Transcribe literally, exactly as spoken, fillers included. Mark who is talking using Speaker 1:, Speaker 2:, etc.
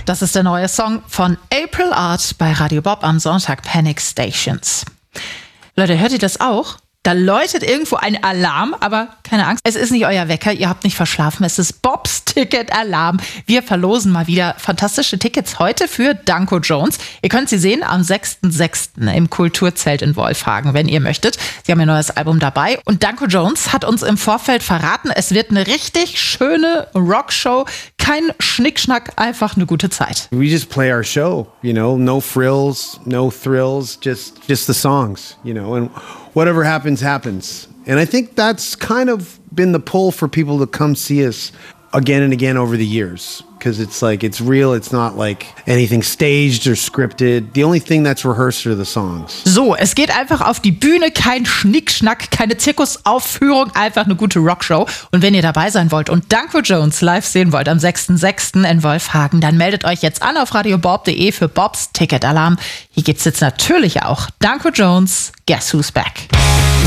Speaker 1: Das ist der neue Song von April Art bei Radio Bob am Sonntag, Panic Stations. Leute, hört ihr das auch? Da läutet irgendwo ein Alarm, aber keine Angst, es ist nicht euer Wecker, ihr habt nicht verschlafen, es ist Bobs Ticket-Alarm. Wir verlosen mal wieder fantastische Tickets heute für Danko Jones. Ihr könnt sie sehen am sechsten sechsten im Kulturzelt in Wolfhagen, wenn ihr möchtet. Sie haben ihr neues Album dabei und Danko Jones hat uns im Vorfeld verraten, es wird eine richtig schöne Rockshow, kein Schnickschnack, einfach eine gute Zeit.
Speaker 2: We just play our show, you know, no frills, no thrills, just just the songs, you know, and whatever happens, happens. And I think that's kind of been the pull for people to come see us again and again over the years. Because it's like, it's real, it's not like anything staged or scripted. The only thing that's rehearsed are the songs.
Speaker 1: So, es geht einfach auf die Bühne, kein Schnickschnack, keine Zirkusaufführung, einfach eine gute Rockshow. Und wenn ihr dabei sein wollt und Danko Jones live sehen wollt am sechsten sechsten in Wolfhagen, dann meldet euch jetzt an auf radiobob punkt de für Bobs Ticket-Alarm. Hier gibt's jetzt natürlich auch Danko Jones, Guess Who's Back.